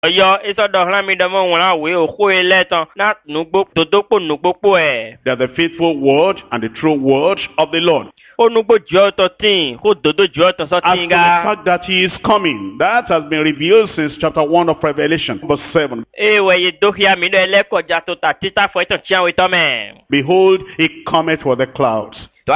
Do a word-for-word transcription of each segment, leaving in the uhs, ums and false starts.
Yo, it's a dollar me the one when I will who letter, not no book to dopo no book. They are the faithful word and the true word of the Lord. Oh, no, but Joto thing, who do the Joto As to the fact that he is coming, that has been revealed since chapter one of Revelation, verse seven. Eh, where you do hear me, the leko jato tatita for it to chan with a man. Behold, he cometh with the clouds.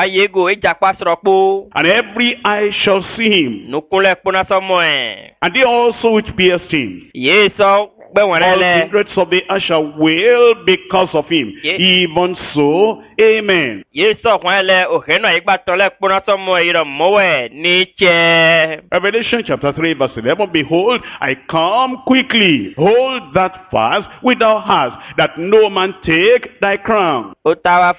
And every eye shall see him. And they also which pierced him. Yes, so. All kindreds of the earth shall wail because of him. Yes. Even so, amen. Revelation chapter three verse eleven. Behold, I come quickly. Hold that fast which thou hast, that no man take thy crown. He that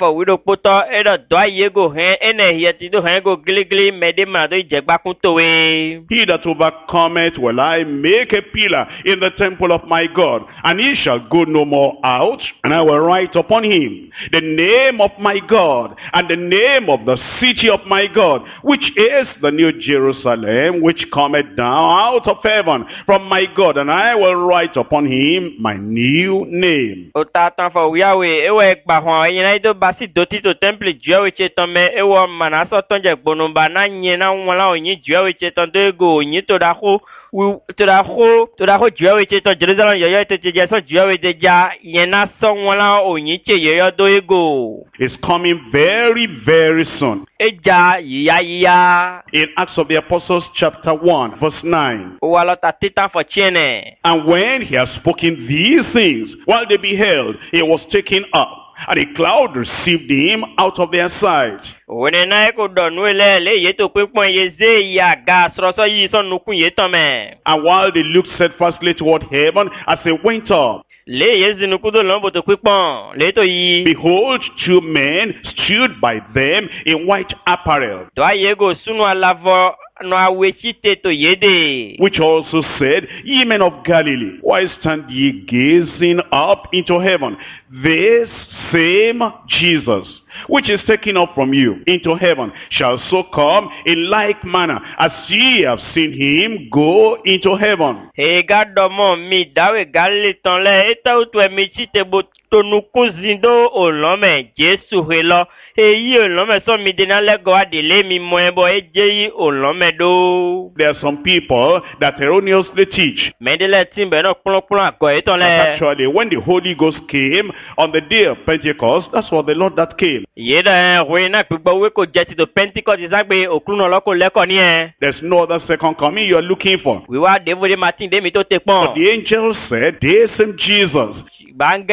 overcometh will I make a pillar in the temple of my God, and he shall go no more out, and I will write upon him the name of my God, and the name of the city of my God, which is the new Jerusalem, which cometh down out of heaven from my God, and I will write upon him my new name. To the whole, to the whole Jewish to Jerusalem, you to Jerusalem, Jewish, the Ja, Yena, someone or Niche, you do go. It's coming very, very soon. Eja, ya, ya. In Acts of the Apostles, chapter one, verse nine. Walata for Chene. And when he had spoken these things, while they beheld, he was taken up, and a cloud received him out of their sight. And while they looked steadfastly toward heaven as they went up, behold, two men stood by them in white apparel, which also said, Ye men of Galilee, why stand ye gazing up into heaven? This same Jesus, which is taken up from you into heaven, shall so come in like manner as ye have seen him go into heaven. Tonukuzindo olome Jesu helo eyi olome so midina lego adele mi mo ebo ejeyi olome do. There are some people that erroneously teach medele timbe no plonplon ago eton le. Actually, when the Holy Ghost came on the day of Pentecost, that's what the Lord that came. Yeda we na pigbo we ko jeti to Pentecost isagbe okruno loko leko ni e. There's no other second coming you are looking for. We were David Martin de mi to te pon. But the angel said, this same Jesus. And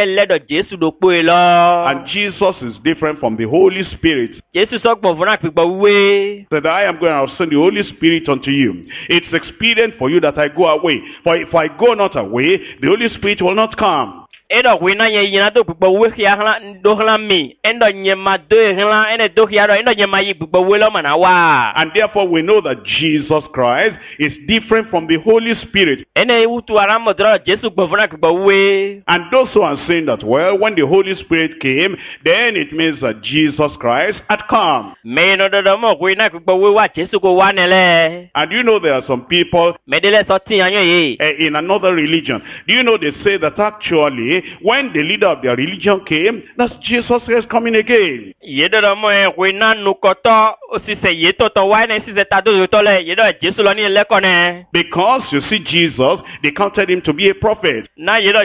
Jesus is different from the Holy Spirit. Said, I am going to send the Holy Spirit unto you. It's expedient for you that I go away. For if I go not away, the Holy Spirit will not come. And therefore we know that Jesus Christ is different from the Holy Spirit. And those who are saying that, well, when the Holy Spirit came, then it means that Jesus Christ had come. And you know there are some people in another religion. Do you know they say that actually when the leader of their religion came, that Jesus is coming again. Because you see Jesus, they counted him to be a prophet. And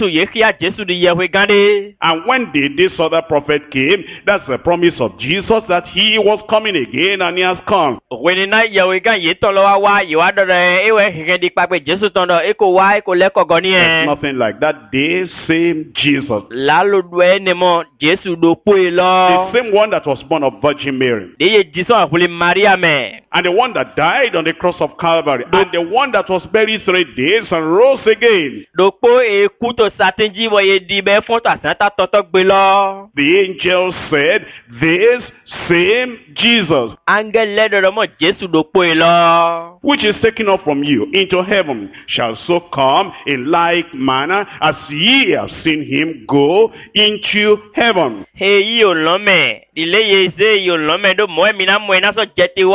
when the, this other prophet came, that's the promise of Jesus that he was coming again and he has come. There's nothing like that. This same Jesus. The same one that was born of Virgin Mary. And the one that died on the cross of Calvary. And the one that was buried three days and rose again. The angel said, this same Jesus, which is taken up from you into heaven, shall so come in like manner as ye have seen him go into heaven.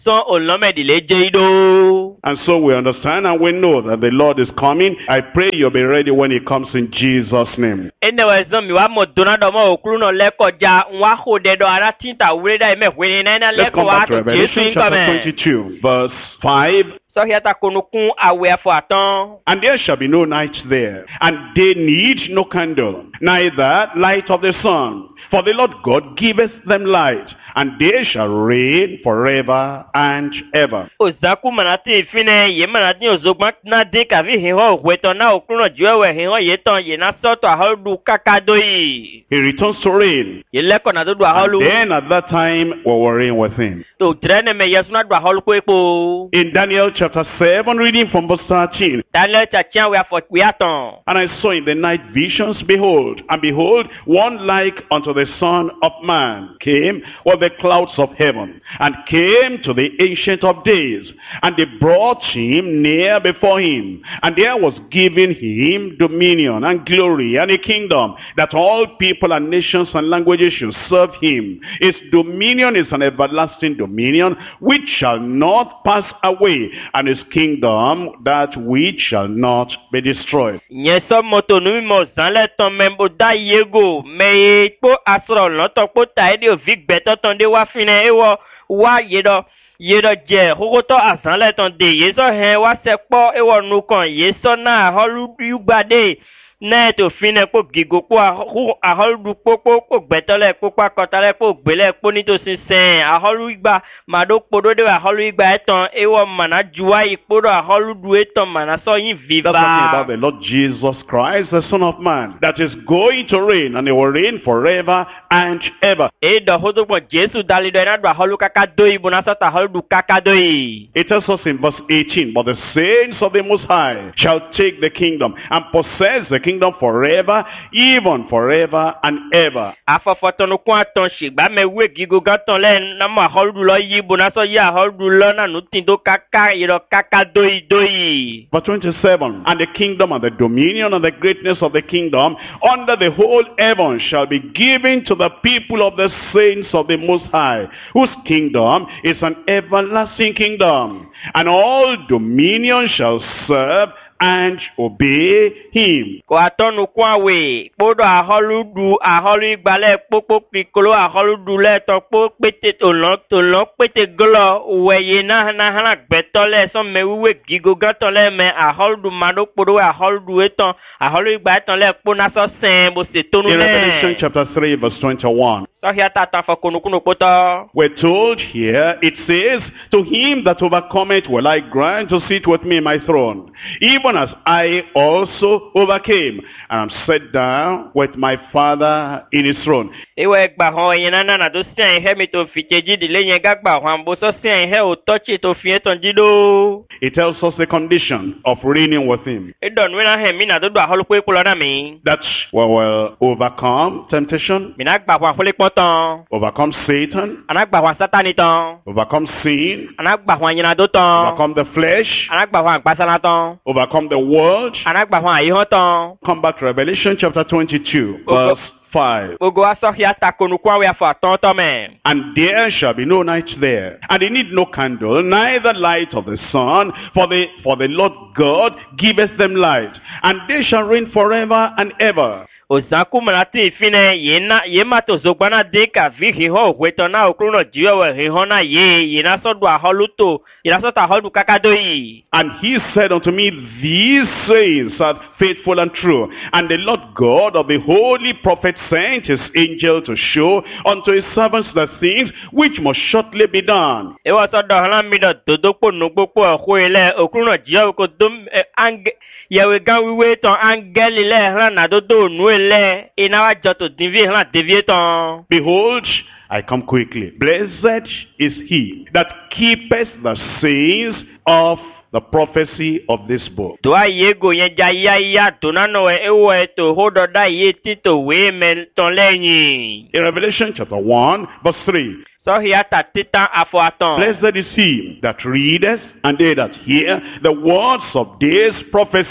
son olome dile jeido. And so we understand and we know that the Lord is coming. I pray you'll be ready when he comes in Jesus' name. Ene wezon mi wa mo donado mo okuru no lekoja nwa hodedo ara tinta wureda ime hwene na na Let's come leko wa back to to Revelation Jesu chapter nkame. twenty-two, verse five. So hiata konukun awe afo atan. And there shall be no night there, and they need no candle, neither light of the sun. For the Lord God giveth them light, and they shall reign forever and ever. Ozaku manati ifine ye manati ozogma na de kavi hiho hweto na okuru no juewe hiho yeton ye na soto aholu kakadoi. He returns to reign. Ye leko na do And aholu. then at that time we will reign with him. To trene me yesu na do aholu kwepo. In Daniel chapter seven, reading from verse thirteen. Daniel chachian we afo kwiaton. And I saw in the night visions, behold, and behold, one like unto the Son of Man came with the clouds of heaven, and came to the Ancient of Days, and they brought him near before him, and there was given him dominion and glory and a kingdom, that all people and nations and languages should serve him. His dominion is an everlasting dominion which shall not pass away, and his kingdom that which shall not be destroyed. Nyeso moto numi mo zanle ton membo da yego me po asro lonto po taidi o vik beto ton de wa fine ewo wa yedo yedo je hogoto asanle ton de yeso hen wa se po ewo nukan yeso na holu yugbade na to fine po gigo po aholu po po po betole po pa kotale po gbele po ni to sinsen aholu igba mado podo de aholu igba eton ewo mana juwa ipodo aholu du eton mana so yin viva. That's talking about the Lord Jesus Christ, the Son of Man, that is going to reign, and he will reign forever and ever. E do hodo po Jesu dalido na do aholu kakadoi bona sata aholu du kakadoi. It tells us in verse eighteen, but the saints of the Most High shall take the kingdom and possess the kingdom forever, even forever and ever. Afofotonu kwa ton shigba me we gigo gaton le na ma aholu lo yi bona so ya aholu lo na nutin do kaka iro kakadoi doi. Verse twenty-seven, and the kingdom and the dominion and the greatness of the kingdom under the whole heaven shall be given to the people of the saints of the Most High, whose kingdom is an everlasting kingdom, and all dominion shall serve and obey him. Ko atonu kwa we podo aholu du aholu igbale popo pikolo aholu du le to po pete to lo to lo pete glo we na na na betole so me we gigo gatole me aholu du mado podo aholu du eton aholu igba eton le po na so sen bo se tonu In le. Revelation chapter three verse twenty-one, So here tata fa kunu kunu poto. we're told here, it says, to him that overcometh will I grant to sit with me in my throne, even as I also overcame, and am set down with my Father in his throne. Ewe gba ho yen na na do sen he mi to fi keji dile yen gagba ho ambo so sen he o touch to fi eton jido. It tells us the condition of reigning with him, E don we na he mi na do do aholu pe kulo na mi. that we will overcome temptation, Mi na gba ho ahole poton. overcome Satan, Ana gba ho satani ton. overcome sin, Ana gba ho yin na do ton. overcome the flesh, Ana gba ho agbasa na ton. overcome the world. Ana gba ho ayi ho ton. Come back to Revelation chapter twenty-two, Oh, verse five. Ogo aso hia ta konu kwa we afo ton to me. And there shall be no night there, and they need no candle, neither light of the sun, for the for the Lord God giveth them light, and they shall reign forever and ever. Ozaku manati ifine yena yema to zogbana de ka vi hi ho hweto na okru no jiwe he ho na ye yena so do aholu to yena so ta holu kakadoi. And he said unto me, these sayings are faithful and true. And the Lord God of the holy prophet sent his angel to show unto his servants the things which must shortly be done. E wa so do hala mi do dodokpo no gbopo ho ile okru no jiwe ko dum ange yewe gan wiwe ton angel le ran na dodo nu ele ina wa joto divi ran devie ton. Behold, I come quickly. Blessed is he that keepeth the sayings of the prophecy of this book. Do a yego yen jaya ya to na no e wo e to hodo da ye ti to we men ton leyin. In Revelation chapter one, verse three, So here ta titan afo aton. blessed is he that readeth, and they that hear the words of this prophecy,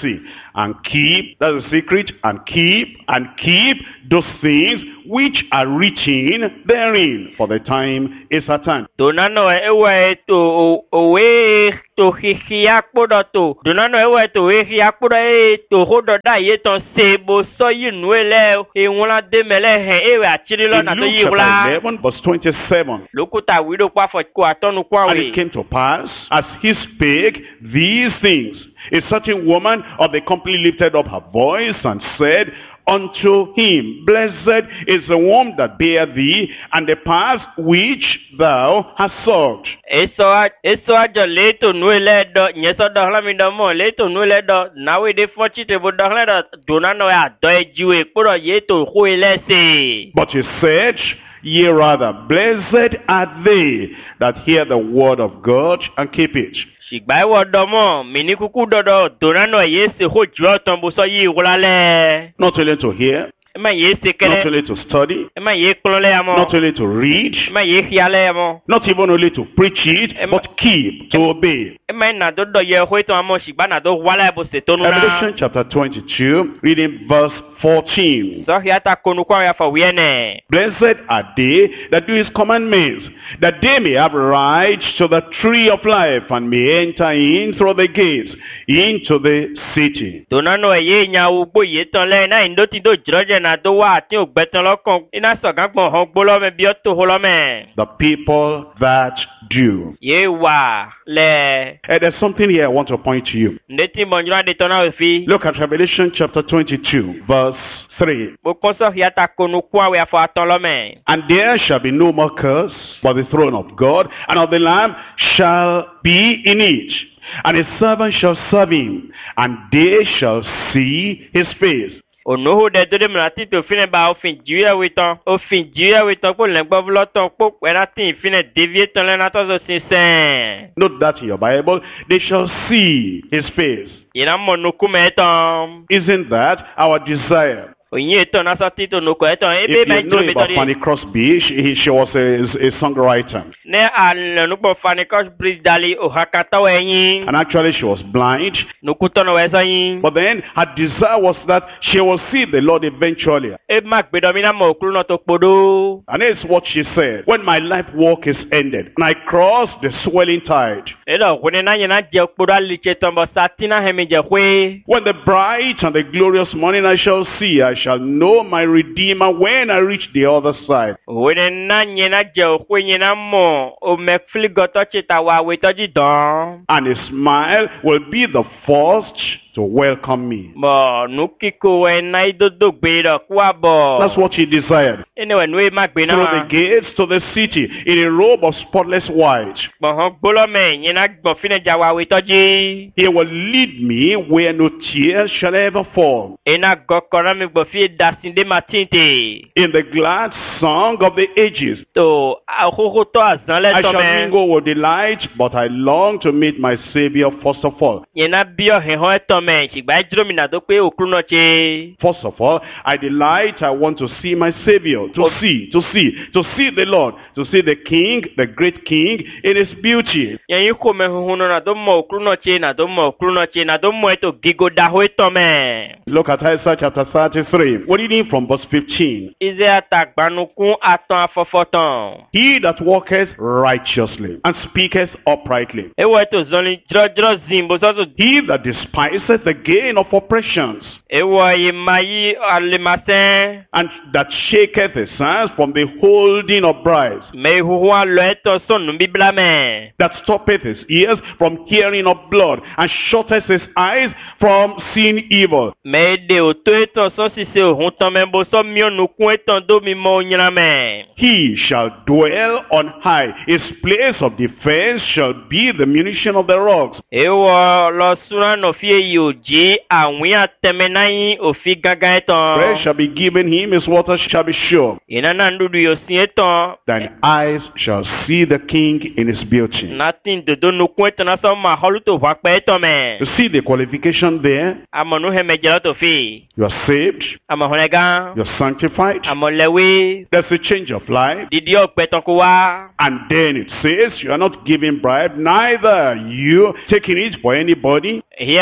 and keep, that's the secret, and keep, and keep those things which are written therein, for the time is at hand. Donano ewe to owe to hihiakpodo to. Donano ewe to hihiakpodo e to hodo da ye ton sebo so you nwele e wona demele he ewe achirilo na to In Luke chapter eleven, verse twenty-seven. Lokuta wido kwa fo ko atonu kwa And we. it came to pass, as he spake these things, a certain woman of the company lifted up her voice and said unto him, Blessed is the womb that bare thee, and the path which thou hast sought. Eso eso ajo leto nwele do nyeso do hlami do mo leto nwele do nawe de fochi te bo do hle do donano ya do ejiwe kporo ye to ho elese. But he said, Yea rather, blessed are they that hear the word of God and keep it. Shigba iwo domo mini kuku dodo donano ye se ho jwo ton bo so yi wulale. Not only to hear, Ema ye se not kele. only to study, Ema ye klole amo. not only to read, Ema ye hiale amo. not even only to preach it, but keep, to obey. Ema na do do ye ho to amo shigba na do wala bo se tonu Revelation na. chapter twenty-two, reading verse fourteen. So hiata konu kwa ya fa wiene. Blessed are they that do his commandments, that they may have right to the tree of life, and may enter in through the gates into the city. Donano ye nya ugbo ye ton le na ndo ti do jroje na do wa ati ogbetan lokan ina so gan gbon ho gbo lo me bi o to ho lo me. The people that do. Ye wa le And there's something here I want to point to you. ndeti monjura de tona ofi. Look at Revelation chapter twenty-two, verse three. Bo konso hiata konu kwa we afo aton lo me. And there shall be no more curse, but the throne of God and of the Lamb shall be in it. And his servants shall serve him, and they shall see his face. Onoho de do de mrati to fine ba ofin jiwe weton ofin jiwe weton ko le gbo vloton po pera tin fine deviate ton le na to so sinsen. Note that in your Bible. They shall see his face. Ina mo no kumeton. Isn't that our desire? Onye ton na so ti to no ko eton If ebe you me know jro about me Fanny Crosby, she, she was a, a songwriter. Ne al no po fani ko bridge dali o hakata weyin. And actually she was blind. No kutono we sayin. But then her desire was that she will see the Lord eventually. E mak bedomina mo okru no to podo. And it's what she said. When my life work is ended, and I cross the swelling tide. E lo woni na yena je podo ali che ton bo satina hemi je hwe. When the bright and the glorious morning I shall see, I shall know my Redeemer when I reach the other side. Woni na yena je hwe yena mo o me fli goto chita wa we to ji don. And his smile will be the first to welcome me. Bo nukiko we na idodo gbe do kwa bo. That's what he desired. Anyway, no e mak be Through the na. gates to the city in a robe of spotless white. Bo ho gbolo me yena gbo fine ja wa we to ji. He will lead me where no tears shall ever fall. Ena gokora mi gbo fi dasinde matinte. In the glad song of the ages, To ahoho to azan le I to shall me. mingle with delight, but I long to meet my Savior first of all. Yena bio he ho eto me shigba ijro mi na do pe okru no che. First of all, I delight, I want to see my Savior, to see, to see, to see the Lord, to see the King, the great King in his beauty. Yen yi ko me hu no na do mo okru no che na do mo okru no che na do mo eto gigo da ho eto me. Look at Isaiah chapter thirty-three. We're reading from verse fifteen. Ize atagbanukun aton afofoton. He that walketh righteously and speaketh uprightly. Ewo eto zonli jro jro zimbo so so. He that despiseth the gain of oppressions, Ewo yi mayi alimasen. and that shaketh his hands from the holding of bribes, Me hu hu alo eto son nu bibla me. that stoppeth his ears from hearing of blood, and shutteth his eyes from seeing evil. Me de oto eto so si se ohun ton me bo so mi onukun eton do mi mo nyina me. He shall dwell on high. His place of defense shall be the munition of the rocks. Ewo lo suna no fi eyi oji awin atemenayin ofi gaga Bread eton. shall be given him, his water shall be sure. Ina na ndudu yo sin eton. Thine eyes shall see the king in his beauty. Natin dodo nukun eton na so ma holu to wa pe eton me. You see the qualification there? Amonu he me jelo to fi. You are saved. Amohonega. You're sanctified. Amolewe. There's a change of life. Didi okpe ton ko wa. And then it says you are not giving bribe, neither you taking it for anybody. Here mata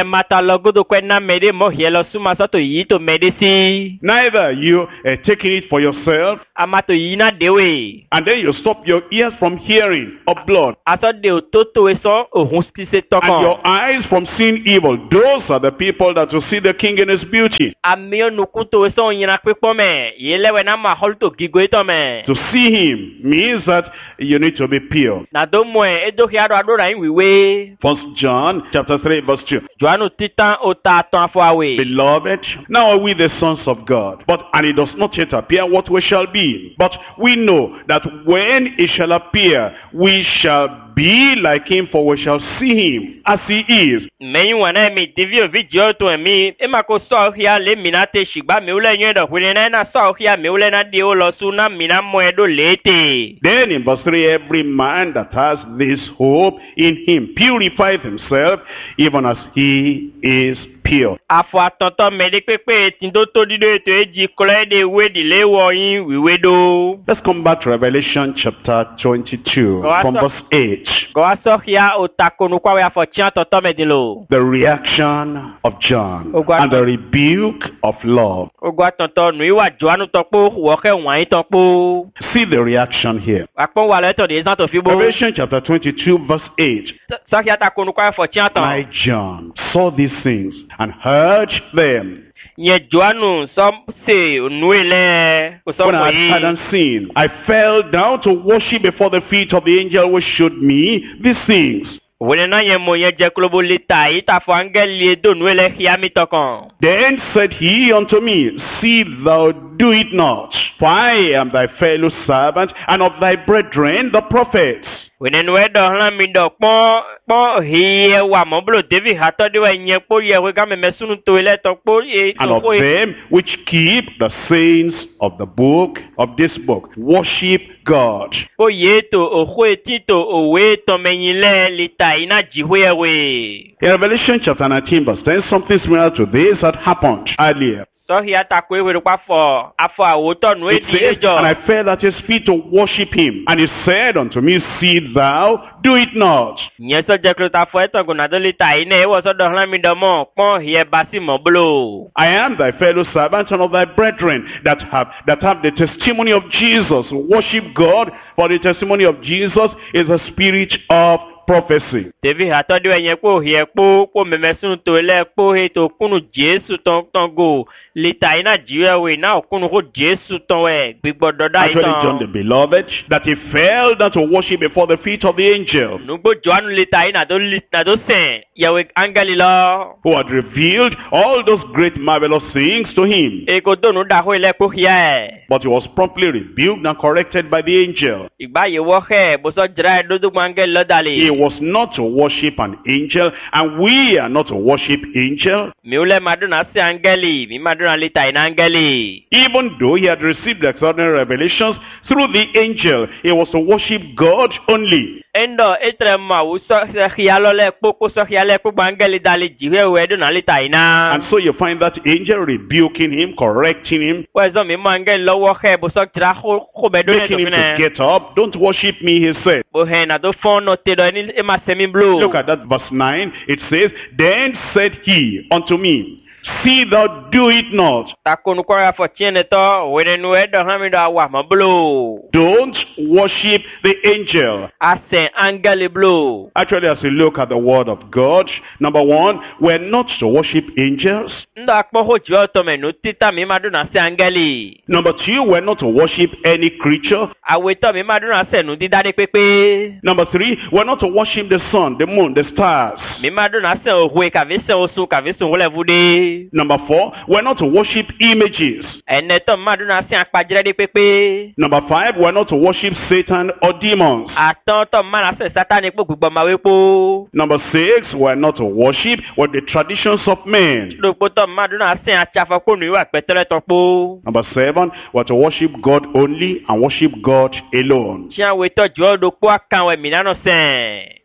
logodo kwena mede mo hielo suma soto yi to medisi. Neither you uh, taking it for yourself, Amato yina dewe. and then you stop your ears from hearing of blood, Aso de ototo eso ohun spise and tokon. your eyes from seeing evil. Those are the people that will see the king in his beauty. Amio nukuto eso yina kwepo me. Yelewe na ma holto gigo ito me. To see him means that you need to be pure. Na do mwe edo hiado adora inwiwe. First John chapter three verse two. Joanu titan ota aton afo awe. Beloved, now are we the sons of God, but and it does not yet appear what we shall be. But we know that when it shall appear, we shall be like him, for we shall see him as he is. Meyi wana mi divio video to mi ema ko so hia le minate shigba mi ule nyedo hwene na so hia mi ule na di olo suna mina moedo lete. Then in verse three, every man that has this hope in him purifies himself, even as he is pure. Afo atonto mede pepe tindo to dido eto eji kole de we di le wo yin wiwe do. Let's come back to Revelation chapter twenty-two Go from aso- verse eight. Go aso hia otakonu kwa we afo chian tonto medilo. The reaction of John Oh, God. and the rebuke of love. Ogo atonto nu iwa Joanu topo wo ke wan topo. See the reaction here. Akpon wa le to de san to fibo. Revelation chapter twenty-two verse eight. So hia takonu kwa afo chian ton. I, John, saw these things and heard them. Nye Joanu som se nuele o so When I had mo and seen, I fell down to worship before the feet of the angel which showed me these things. Wele na ye mo ye je klobo leta ita fo angeli do nuele hia mi tokon. Then said he unto me, See thou do it not, for I am thy fellow servant and of thy brethren the prophets, Wele nuwe do hlan mi do pon pon hie wa mo blo David hato de we nye po ye we ga me mesunu to ile to po e and to of po e. them which keep the sayings of the book of this book. Worship God. Po ye to o hwe ti to o we to menyile leta ina jihwe we. In Revelation chapter nineteen verse ten, something similar to this had happened earlier. So hia ta ko we kwa fo afo awoto nu e It di says, ejo. and I fell at his feet to worship him. And he said unto me, See thou do it not. Nye so je klo ta fo eto go na do leta ina e wo so do hlan mi do mo pon hie basi mo blo. I am thy fellow servant and of thy brethren that have that have the testimony of Jesus. Worship God, for the testimony of Jesus is the spirit of prophecy. David hato de yen po hie po po memesun to le po he to kunu Jesu ton ton go leta ina jiwe we na kunu ko Jesu ton we gbigbodo da Actually, John the itan. beloved, that he fell down to worship before the feet of the angel Nugbo Joanu leta ina do leta do sen yawe angeli lo. who had revealed all those great marvelous things to him. E ko do nu da ho ile po hie. But he was promptly rebuked and corrected by the angel. Igba ye wo he bo so jira do do angel lo He dali. was not to worship an angel, and we are not to worship angel. Mi ule maduna se angeli, mi maduna leta ina angeli. Even though he had received the extraordinary revelations through the angel, he was to worship God only. Endo etre ma wo so se hialo le po ko so hiale po angeli dali jiwe we do na leta ina. And so you find that angel rebuking him, correcting him, Wezo mi mangel lowo he bo so jira ho ho be do ne to making him to fine. get up. Don't worship me, he said. Bo he na do fon no te do ni e ma semi blue. Look at that verse nine. It says, Then said he unto me, See thou do it not. Takonu kwa ya fo tiene to we nu e do hami do wa ma blue. Don't worship the angel. Ase angeli blue. Actually, as you look at the word of God, number one, we're not to worship angels. Ndo akpo ho jiwo to me nu tita mi maduna se angeli. Number two, we're not to worship any creature. Awe to mi maduna se nu didade pepe. Number three, we're not to worship the sun, the moon, the stars. Mi maduna se ohwe ka vi se osu ka vi sun wole vude. Number four, we're not to worship images. Ene to maduna se akpajire de pepe. Number five, we're not to worship Satan or demons. Atan to mana se satani po gbogbo ma we po. Number six, we're not to worship with the traditions of men. Lopo to maduna se achafa ko nu wa petele to po. Number seven, we're to worship God only and worship God alone. Tia we to jo do po akan we minano se.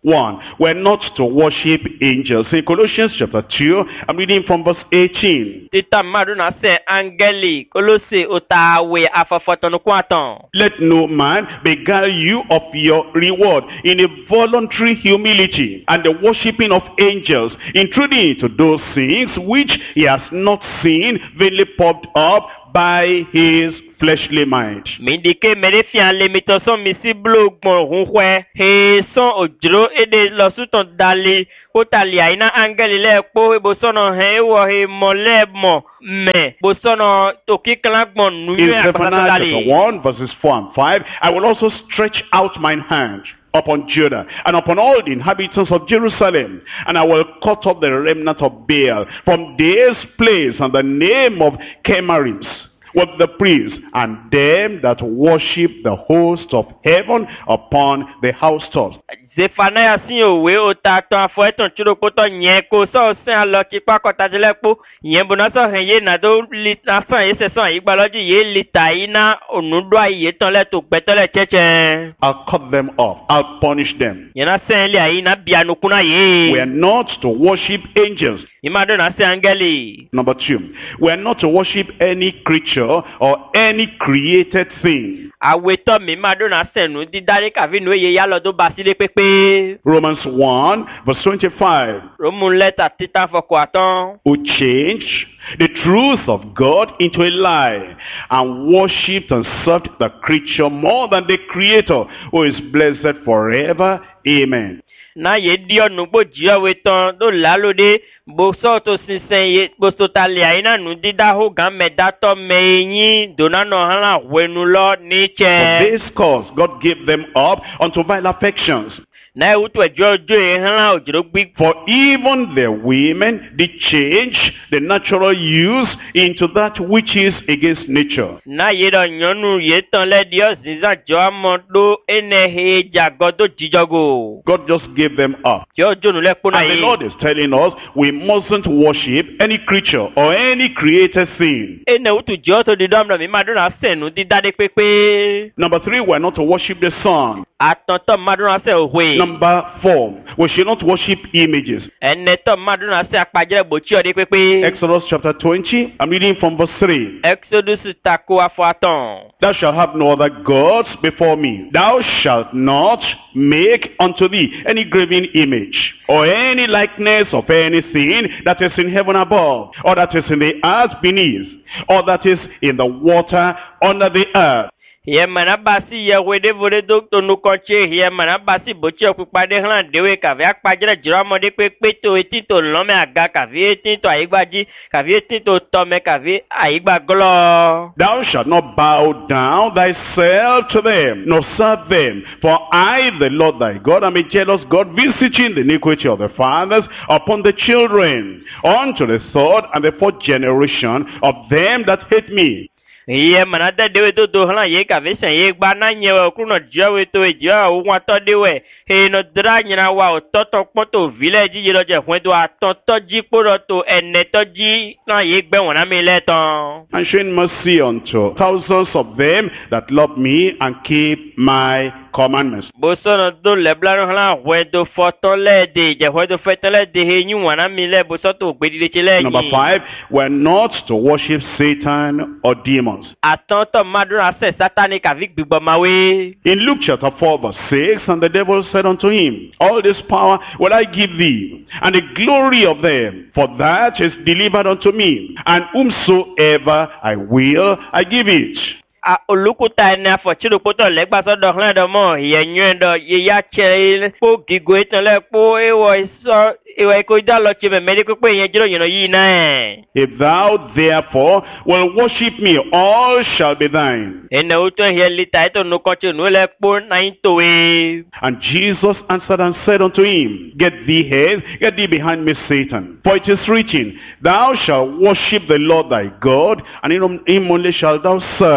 one. We're not to worship angels. In Colossians chapter two, I'm reading from verse eighteen. Tita maduna se angeli Kolose otawe afafotonu kwatan. Let no man beguile you of your reward in a voluntary humility and the worshipping of angels, intruding into those things which he has not seen, vainly puffed up by his fleshly mind. Mindike merefian limito son misiblo gbon hunwe he son ojro ede losuton dali kotali aina angeli le po ebosono he wo he molemo me bosono tokiklan gbon nu In Zephaniah chapter one verses four and five, I will also stretch out mine hand upon Judah and upon all the inhabitants of Jerusalem, and I will cut off the remnant of Baal from this place, and the name of Chemarims with the priests, and them that worship the host of heaven upon the housetops. Zephaniah sin owe otaton afo eton churokoto yen ko so sin alo kipa kotajelepo yen bona so henye na do litasan ese son igbaloji ye lita ina onudo aye ton le to gbetole cheche. I'll cut them off. I'll punish them. Yena sen le aina bianukuna ye. We are not to worship angels. Imado na se angeli. Number two, we are not to worship any creature or any created thing. Aweto mi mado na se nu didare kavinu ye yalo do basile pepe. Romans one verse twenty-five. Roman letter titan foko aton. Who changed the truth of God into a lie and worshipped and served the creature more than the Creator, who is blessed forever. Amen. Na ye dio nubo jia weton do lalode boso to sinsen ye boso talia ina nu dida ho gan medato meyin donano hala wenu lo niche. For this cause God gave them up unto vile affections. Na utu ejo jo e hala ojiro gbi. For even the women did change the natural use into that which is against nature. Na ye do nyonu ye ton le dio zinza jo amodo ene he jagodo jijogo. God just gave them up. Jo jo nu le pona And the ye. Lord is telling us we mustn't worship any creature or any created thing. Ene utu jo to di domdo mi maduna senu di dade pepe. Number three, we're not to worship the sun. Atonto maduna se ohwe. Number four, we should not worship images. Ene to maduna se akpajere bochi ode pepe. Exodus chapter twenty, I'm reading from verse three. Exodus tako afo aton. Thou shalt have no other gods before me. Thou shalt not make unto thee any graven image, or any likeness of anything that is in heaven above, or that is in the earth beneath, or that is in the water under the earth. Ye manabasi ye wede vode dokto no konche ye manabasi bochi okupade hlan dewe kave akpajere jiromode pepe to eti to lome aga kave eti to aigbaji kave eti to tome kave aigba glo. Thou shalt not bow down thyself to them, nor serve them. For I, the Lord thy God, am a jealous God, visiting the iniquity of the fathers upon the children, unto the third and the fourth generation of them that hate me. Ye manada dewe do do hlan ye kave sen ye gba na nyewe okuno jiwe to ejiwa ohun ato dewe he no dra nyina wa ototo poto village ji loje fun do atonto ji poro to ene to ji na ye gbe won na mi leton. And showing mercy unto thousands of them that love me and keep my commandments. Bosono do leblaro hlan we do foto le de je we do fetele de he nyu won na mi le bosoto gbedile chele. Number five, we're not to worship Satan or demons. Atonto madura se satanic avik bigbo mawe. In Luke chapter four verse six, and the devil said unto him, all this power will I give thee, and the glory of them, for that is delivered unto me, and whomsoever I will, I give it. A olukuta ene afo chiro poto legba so do hlan do mo ye nyen do ye ya che po gigo etan le po ewo so ewo ko da lo che me me ko pe yen jiro yen yi na. If thou therefore will worship me, all shall be thine. Ene uto he lita eto no ko che no le po na into e. And Jesus answered and said unto him, get thee hence, get thee behind me, Satan. For it is written, thou shalt worship the Lord thy God, and in him only shalt thou serve.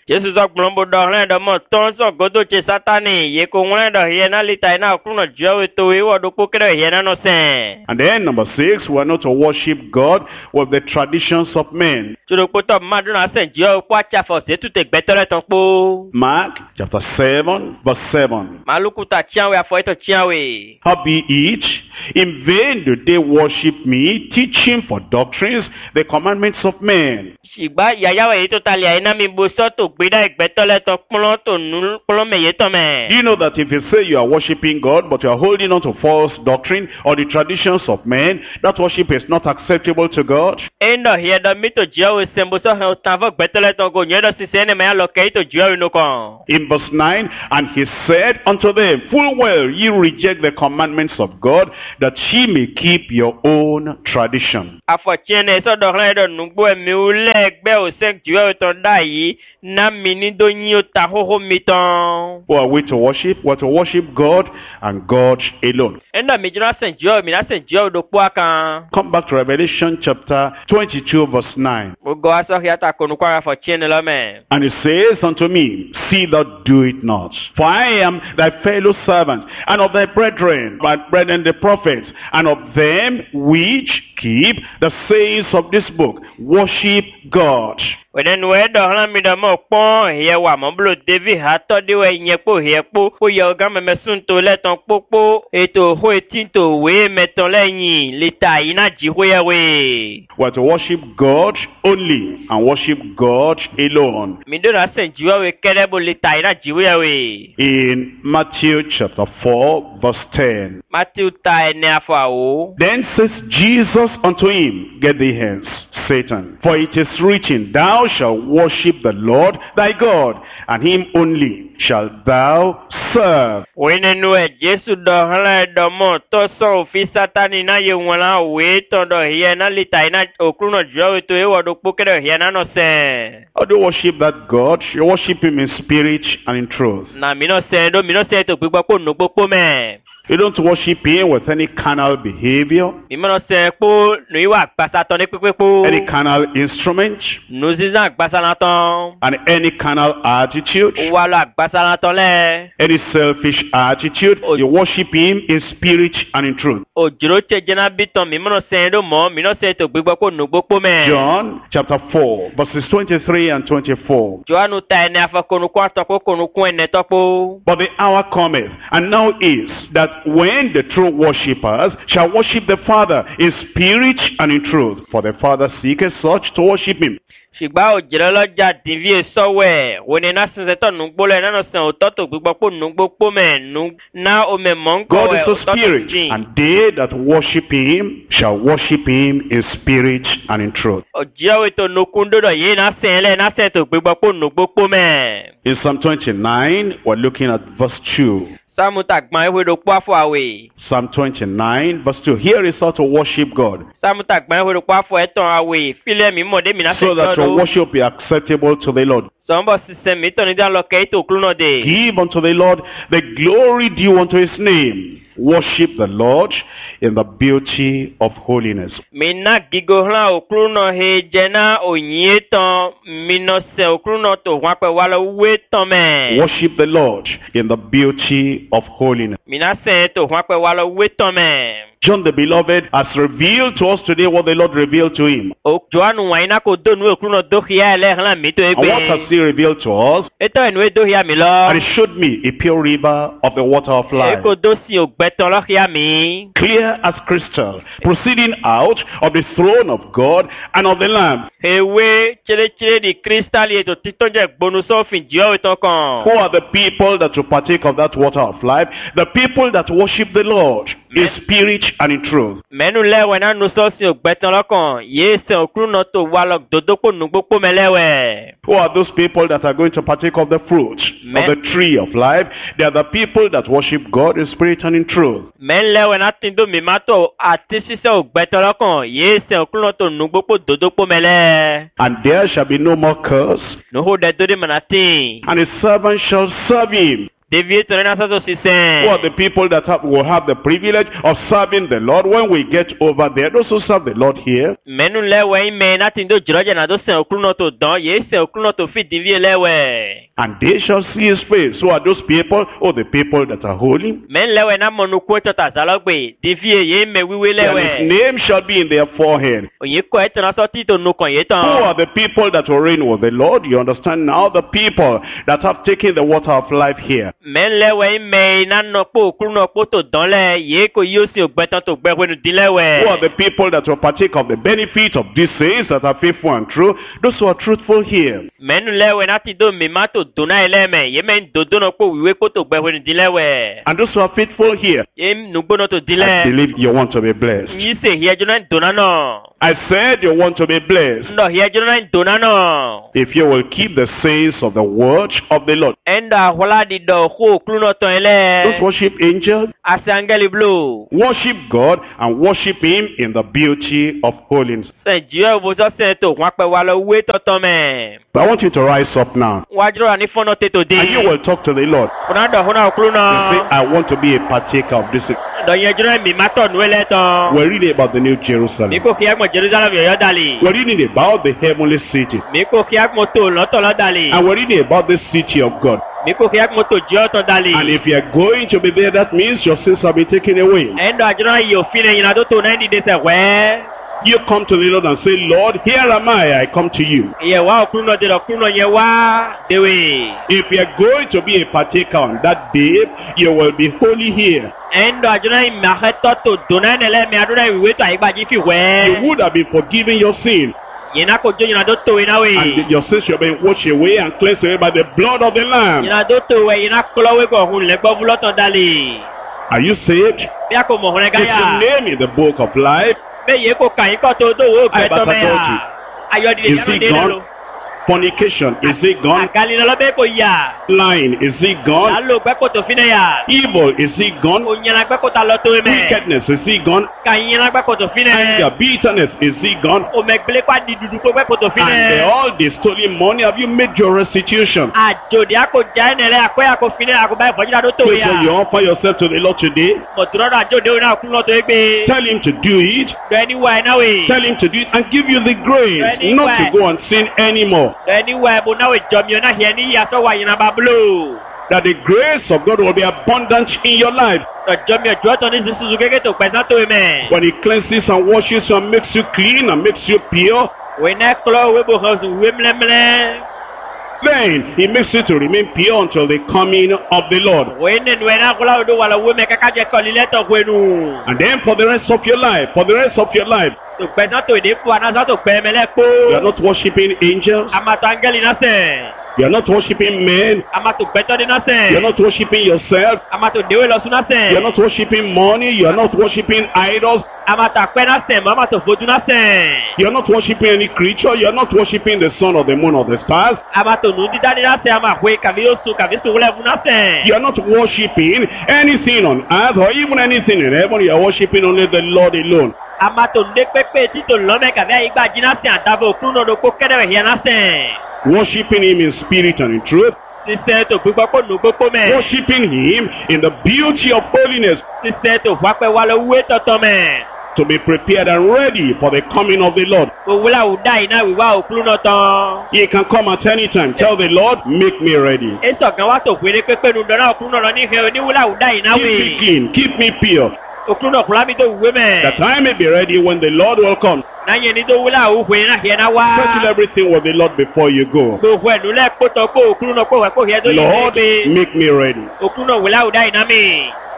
Jesus glombo dohlen do mo ton so godo che satani ye ko nglen do hiena lita ina okruno jowe to e wodo pokere hiena no sen. And then number six, we are not to worship God with the traditions of men. Churo poto maduna sen jo kwa cha fo se tute gbetore ton po. Mark chapter seven, verse seven. Maluku ta chianwe afo ito chianwe. Howbeit, in vain do they worship me, teaching for doctrines the commandments of men. Shigba yayawe ito talia ina mi boso to gbida igbetole to pulon to nul pulon meye to me. Do you know that if you say you are worshiping God, but you are holding on to false doctrine or the traditions of men, that worship is not acceptable to God? Endo hieda mito jiawe semboso he utavo gbetole to go nyedo sisene me aloke ito jiawe nukon. In verse nine, and he said unto them, full well ye reject the commandments of God, that ye may keep your own tradition. Afo chene so dohlen do nungbo e mi ule egbe o sek jiawe to dayi na mini do nyi o tahoho miton. Who are we to worship? We are to worship God and God alone. Endo mi jina sen jiawe mi na sen jiawe do kwa kan. Come back to Revelation chapter twenty-two, verse nine. Ugo aso hiata konu kwa afo chene lo me. And he says unto me, see thou do it not. For I am thy fellow servant, and of thy brethren, my brethren the prophets, and of them which keep the sayings of this book. Worship God. Wenen we dohlan mi do mo pon ye wa mo blo David ha to de we yen po he po po ye oga me mesun to le ton popo eto ho etinto we meton leyin lita ina ji ho ye we. We are to worship God only and worship God alone. Mi do na sen jiwa we kerebo lita ina ji ho ye we. In Matthew chapter four, verse ten. Matthew ta ene afa o. Then says Jesus unto him, get thee hence, Satan, for it is written, thou shalt worship the Lord thy God, and him only shalt thou serve. Wenenu e Jesu dohlan do mo to so fi satani na ye wona we to do ye na lita ina okruno jiwa we to e wodo pokere ye na no se. How do you worship that God? You worship him in spirit and in truth. Na mi no se do mi no se to gbigbo ko no gbopo me. You don't worship him with any carnal behavior, Mi mo no se po no iwa gbasa ton ni pepe po. any carnal instrument, No zizan gbasa na ton. and any carnal attitude, Wa lo gbasa na ton le. any selfish attitude. You worship him in spirit and in truth. O jiro che jena biton mi mo no se do mo mi no se to gbigbo ko no gbopo me. John chapter four, verses twenty-three and twenty-four. Joanu ta ene afa konu kwa to ko konu ku ene to po. But the hour cometh, and now is, that when the true worshippers shall worship the Father in spirit and in truth, for the Father seeketh such to worship him. Shigba o jiro loja divie sowe woni na sense to nugbo le na no sen o to to gbigbo po nugbo po me nu na o me monko God we is a spirit, and they that worship him shall worship him in spirit and in truth. o jiro we to nukundo do ye na sen le na sen to gbigbo po nugbo po me. In Psalm twenty-nine, we're looking at verse two. Samu tagban ewe do po afo awe. Psalm twenty-nine, verse two. Here is how to worship God, Samu tagban ewe do po afo eton awe. File mi mo de mi na so sen that your do. worship be acceptable to the Lord. Sombo system mi to ni dan lo ke to kluno de. Give unto the Lord the glory due unto his name. Worship the Lord in the beauty of holiness. Mi na gigo hlan o kluno he jena o yin ton mi no se o kluno to hwan pe wala we ton me. Worship the Lord in the beauty of holiness. Mi na se to hwan pe wala we ton me. John the Beloved has revealed to us today what the Lord revealed to him. O Joanu wa ina ko do nu o kluno do hia ele hlan mi to And what has egbe. he revealed to us? Eto enu e do hia mi lo. And he showed me a pure river of the water of E life, ko do si o gbeton lo hia mi. clear as crystal, proceeding out of the throne of God and of the Lamb. Ewe chele chele di crystal ye to titon je gbonu so fin jiwa we ton kan. Who are the people that will partake of that water of life? The people that worship the Lord in spirit and in truth. Menu lewe na nu so si o gbeton lo kan. Ye se o kluno to wala dodo po nu gbopo me lewe. Who are those people that are going to partake of the fruit Men- of the tree of life? They are the people that worship God in spirit and in truth. Men lewe na tindo mi mato ati sise o gbeton lo kan. Ye se o kluno to nu gbopo dodo po me le. And there shall be no more curse, No ho de do de manati. and his servant shall serve him. David Renaissance Who system. are the people that have, will have the privilege of serving the Lord when we get over there? Those who serve the Lord here. Menu lewe ime na tindo jiroje na do sen okruno to don ye sen okruno to fit divie lewe. And they shall see his face. Who are those people? Oh, the people that are holy. Men lewe na monu ko to ta zalogbe divie ye me wiwe And his lewe. name shall be in their forehead. Oye ko eto na so ti to no kon ye Who tan. are the people that will reign with the Lord? You understand now? The people that have taken the water of life here. Men lewe ime na no po okruno po to don le ye ko yo si ogbetan to gbe wenu Who are dilewe. the people that will partake of the benefit of these sayings that are faithful and true? Those who are truthful here. Menu lewe na ti do mi ma to dona eleme ye men do do no po wiwe ko to gbe wenu dilewe. And those who are faithful here. Ye nugbo no to I dile. believe you want to be blessed. Yi se hiya jona dona no. I said you want to be blessed. Ndo hiya jona dona no. If you will keep the sayings of the word of the Lord. Enda hola di do ko okruno to Those ele. worship angels. Ase angeli blue. Worship God and worship him in the beauty of holiness. Se jiyo bo so se to wa pe wa lo we to me. But I want you to rise up now. Wa jiro ani fono te to de. And you will talk to the Lord. Kuna do hona You say, okruno. I want to be a partaker of this. Do ye jiro mi ma to nu ele ton. We're reading about the New Mi Jerusalem. ko ki agmo Jerusalem yo dali. We're reading about the heavenly city. Mi ko ki agmo to lo to lo dali. And we're reading about the city of God. Mi ko ki agmo to jo to dali. And if you are going to be there, that means your sins have been taken away. Endo ajiro yo fine yin do to na ndi de se we. You come to the Lord and say, Lord, here am I, I come to you. Ye wa okruno de okruno ye wa dewe. If you are going to be a partaker on that day, you will be holy here. Endo ajiro yin ma he to to dona nele mi adura iwe to aigbaji fi You we. would have been forgiven your sin. Yina ko jo yina do to ina we. And your sins should have been washed away and cleansed away by the blood of the Lamb. Yina do to we yina klo we ko hun le gbo bulo to dali. Are you saved? Bi ako mo hore Is your gaya. name in the book of life? Be ye ko kan ko to do wo Ai, be to me Basatoji. ya. Ayo di Is yano it de gone? lo. Fornication, is it gone? Agali lo be ko ya. Lying, is it gone? Alo gbe ko to fine ya. Evil, is it gone? O nyana gbe ko ta lo to me. Wickedness, is it gone? Kan nyana gbe ko to fine. Anger, bitterness, is it gone? O me gbele kwa di dudu ko gbe ko to And uh, fine. all the stolen money, have you made your restitution? Ajo di ako ja nele akoya ko fine ako ba fojira do to Please, when you ya. offer yourself to the Lord today, Mo turo na ajo de o na kun lo to egbe. tell him to do it. Do anywhere na we. Tell him to do it and give you the grace Anywhere. not to go and sin anymore. Do anywhere bo na we jomi na he ni ya so wa yina ba blow. That the grace of God will be abundant in your life. Do jomi ojo to ni sisuzu gege to pesa to me. When he cleanses and washes you and makes you clean and makes you pure, We na klo we bo house we mle mle. then he makes you to remain pure until the coming of the Lord. We ne we na klo do wala we me kaka je ko lile to kwenu. And then for the rest of your life, for the rest of your life, To pesa to de fu ana sa to pe mele po. you are not worshiping angels. Ama to angeli na se. You are not worshiping men. Ama to beto de na You are se. not worshiping yourself. Ama to dewe lo su na se. You are not worshiping money. You are not worshiping idols. Ama to pe na se, ama to foju na se. You are not worshiping any creature. You are not worshiping the sun or the moon or the stars. Ama to nu dida de na se, ama hwe kavi osu kavi su wule fu na se. You are not worshiping anything on earth or even anything in heaven. You are worshiping only the Lord alone. Ama to nde pepe ti to lo me kavi aigba jina se adavo kruno do ko kede we na se. Worshiping him in spirit and in truth. Sise to gbogbo ko nu gbogbo me. Worshiping him in the beauty of holiness. Sise to wa pe wa lo we toto me. To be prepared and ready for the coming of the Lord. Owula uda ina wiwa okruno ton. He can come at any time. Tell the Lord, make me ready. Eso kan wa to kwere pepe nu do na okruno lo ni he oni wula uda ina Keep me we. clean. Keep me pure. Okruno kula mi to we me. That I may be ready when the Lord will come. Na ye ni to wula u hwe na he na wa. Settle everything with the Lord before you go. Gbogbo ẹnu lẹ kó tọ kó okruno kó wẹ kó yẹ tó yẹ Lord, pé make me ready. okruno wula uda ina mi.